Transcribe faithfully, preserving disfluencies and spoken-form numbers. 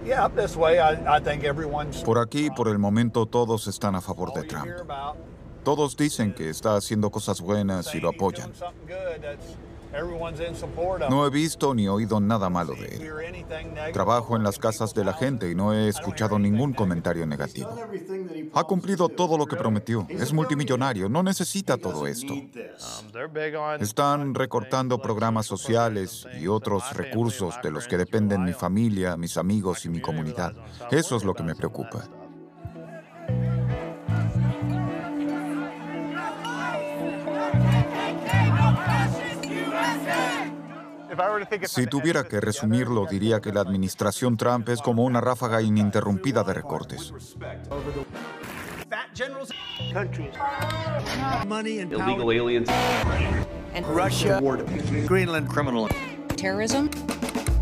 Por aquí, por el momento, todos están a favor de Trump. Todos dicen que está haciendo cosas buenas y lo apoyan. No he visto ni oído nada malo de él. Trabajo en las casas de la gente y no he escuchado ningún comentario negativo. Ha cumplido todo lo que prometió. Es multimillonario, no necesita todo esto. Están recortando programas sociales y otros recursos de los que dependen mi familia, mis amigos y mi comunidad. Eso es lo que me preocupa. Si tuviera que resumirlo, diría que la administración Trump es como una ráfaga ininterrumpida de recortes. Illegal aliens. And Russia. Greenland criminal. Terrorism.